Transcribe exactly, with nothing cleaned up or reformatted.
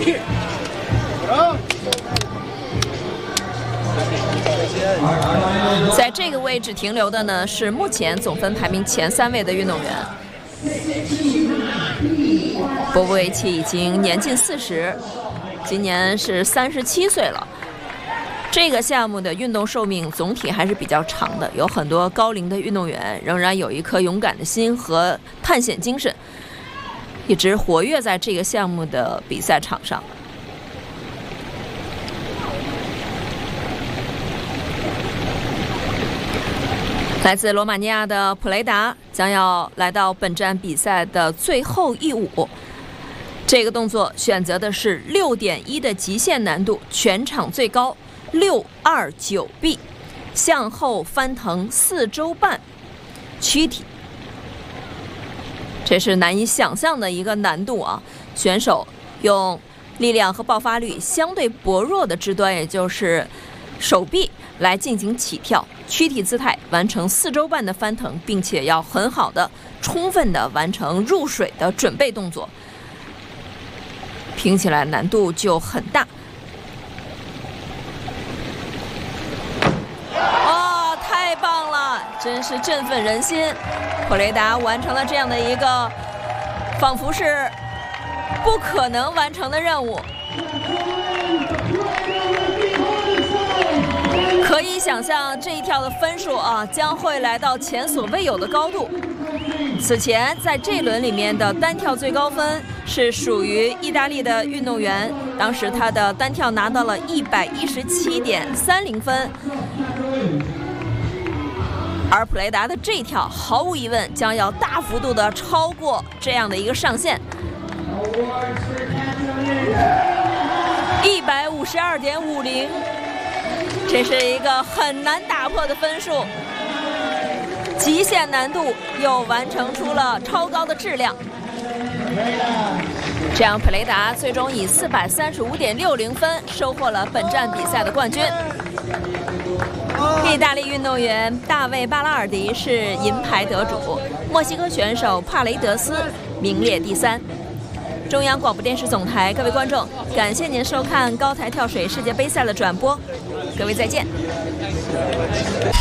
在这个位置停留的呢是目前总分排名前三位的运动员。波波维奇已经年近四十，今年是三十七岁了。这个项目的运动寿命总体还是比较长的，有很多高龄的运动员仍然有一颗勇敢的心和探险精神，一直活跃在这个项目的比赛场上。来自罗马尼亚的普雷达将要来到本站比赛的最后一舞，这个动作选择的是六点一的极限难度，全场最高六二九 B， 向后翻腾四周半，躯体。这是难以想象的一个难度啊！选手用力量和爆发力相对薄弱的肢端，也就是手臂来进行起跳，躯体姿态完成四周半的翻腾，并且要很好的、充分的完成入水的准备动作，听起来难度就很大。哇，太棒了，真是振奋人心！普雷达完成了这样的一个仿佛是不可能完成的任务。可以想象这一跳的分数啊，将会来到前所未有的高度。此前在这轮里面的单跳最高分是属于意大利的运动员，当时他的单跳拿到了一百一十七点三零分，而普雷达的这一跳毫无疑问将要大幅度的超过这样的一个上限，一百五十二点五零。这是一个很难打破的分数，极限难度又完成出了超高的质量，这样普雷达最终以四百三十五点六零分收获了本站比赛的冠军。意大利运动员大卫·巴拉尔迪是银牌得主，墨西哥选手帕雷德斯名列第三。中央广播电视总台，各位观众，感谢您收看高台跳水世界杯赛的转播，各位再见。